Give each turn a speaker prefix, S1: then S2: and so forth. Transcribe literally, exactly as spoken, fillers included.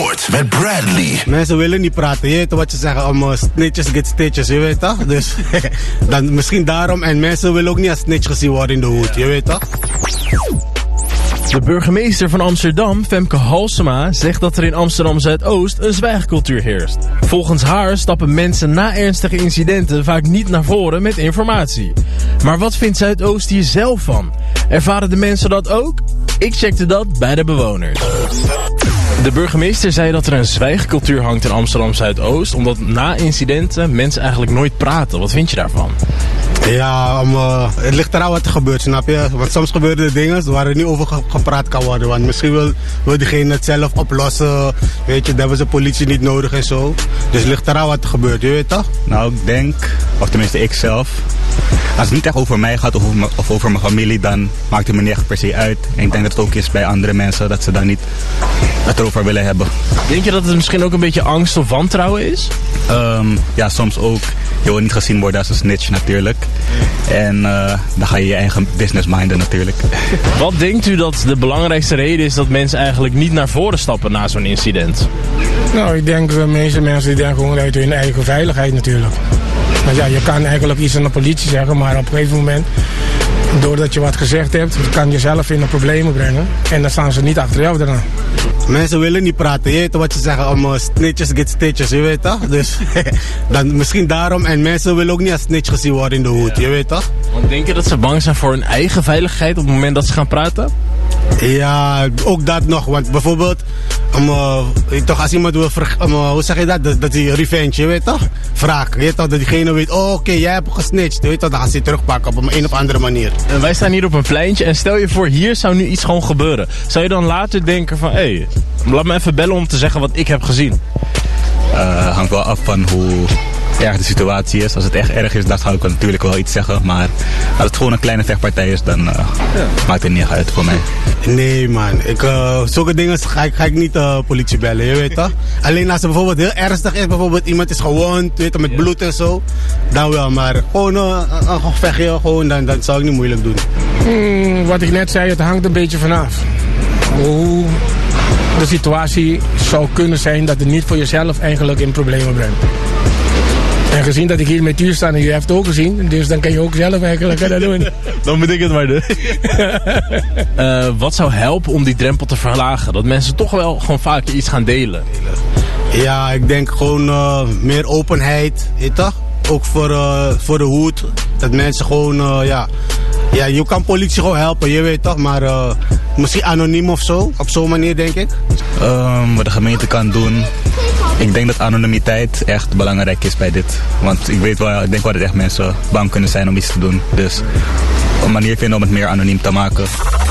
S1: Zandvoort met Bradley.
S2: Mensen willen niet praten, je weet wat ze zeggen, om uh, snitches get stitches, je weet toch? Dus dan misschien daarom, en mensen willen ook niet als snitch gezien worden in de hoed, je weet toch?
S3: De burgemeester van Amsterdam, Femke Halsema, zegt dat er in Amsterdam Zuidoost een zwijgcultuur heerst. Volgens haar stappen mensen na ernstige incidenten vaak niet naar voren met informatie. Maar wat vindt Zuidoost hier zelf van? Ervaren de mensen dat ook? Ik checkte dat bij de bewoners. De burgemeester zei dat er een zwijgcultuur hangt in Amsterdam Zuidoost, omdat na incidenten mensen eigenlijk nooit praten. Wat vind je daarvan?
S2: Ja, um, uh, het ligt eraan wat er gebeurt, snap je? Want soms gebeuren er dingen waar er niet over ge- gepraat kan worden. Want misschien wil, wil diegene het zelf oplossen. Weet je, daar hebben ze politie niet nodig en zo. Dus het ligt eraan wat er gebeurt, je weet toch?
S4: Nou, ik denk, of tenminste ik zelf, als het niet echt over mij gaat of over, me, of over mijn familie, dan maakt het me niet echt per se uit. En ik denk dat het ook is bij andere mensen, dat ze daar niet het erover willen hebben.
S3: Denk je dat het misschien ook een beetje angst of wantrouwen is?
S4: Um, ja, soms ook. Je wil niet gezien worden als een snitch natuurlijk. En uh, dan ga je je eigen business minden natuurlijk.
S3: Wat denkt u dat de belangrijkste reden is dat mensen eigenlijk niet naar voren stappen na zo'n incident?
S5: Nou, ik denk de meeste mensen die denken gewoon uit hun eigen veiligheid natuurlijk. Want ja, je kan eigenlijk iets aan de politie zeggen, maar op een gegeven moment, doordat je wat gezegd hebt, kan je zelf in de problemen brengen. En dan staan ze niet achter jou daarna.
S2: Mensen willen niet praten, je weet wat ze zeggen, om uh, snitches get stitches, je weet toch? Dus dan misschien daarom, en mensen willen ook niet als snitch gezien worden in de hoed, je weet toch?
S3: Want denk je dat ze bang zijn voor hun eigen veiligheid op het moment dat ze gaan praten?
S2: Ja, ook dat nog, want bijvoorbeeld, um, uh, toch als iemand wil, ver, um, uh, hoe zeg je dat, dat, dat die revenge, je weet toch? Wraak, je weet toch, dat diegene weet, oh oké, okay, jij hebt gesnitcht, je weet toch, dan gaan ze je terugpakken op een, een of andere manier.
S3: En wij staan hier op een pleintje en stel je voor, hier zou nu iets gewoon gebeuren. Zou je dan later denken van, hé, hey, laat me even bellen om te zeggen wat ik heb gezien?
S4: Uh, hangt wel af van hoe erg de situatie is. Als het echt erg is, dan zou ik natuurlijk wel iets zeggen. Maar als het gewoon een kleine vechtpartij is, dan uh, ja. maakt het niet uit voor mij.
S2: Nee man, ik, uh, zulke dingen ga ik, ga ik niet uh, politie bellen, je weet toch? Alleen als het bijvoorbeeld heel ernstig is, bijvoorbeeld iemand is gewond, weet je, met bloed en zo, dan wel. Maar gewoon uh, een gevechtje, gewoon, dan, dan zou ik niet moeilijk doen.
S5: Hmm, wat ik net zei, het hangt een beetje vanaf. Hoe de situatie zou kunnen zijn dat het niet voor jezelf eigenlijk in problemen brengt. En gezien dat ik hier met u sta en u heeft het ook gezien, dus dan kan je ook zelf eigenlijk dat doen.
S3: Dan moet ik het maar doen. uh, wat zou helpen om die drempel te verlagen? Dat mensen toch wel gewoon vaker iets gaan delen?
S2: Ja, ik denk gewoon uh, meer openheid, weet je toch? Ook voor, uh, voor de hoed. Dat mensen gewoon, uh, ja... Ja, je kan politie gewoon helpen, je weet toch, maar uh, misschien anoniem of zo, op zo'n manier denk ik.
S4: Um, wat de gemeente kan doen, ik denk dat anonimiteit echt belangrijk is bij dit. Want ik weet wel, ik denk wel dat echt mensen bang kunnen zijn om iets te doen. Dus een manier vinden om het meer anoniem te maken.